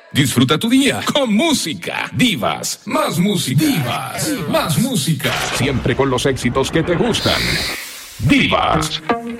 Disfruta tu día con música. Divas, más música. Divas, más música. Siempre con los éxitos que te gustan. Divas.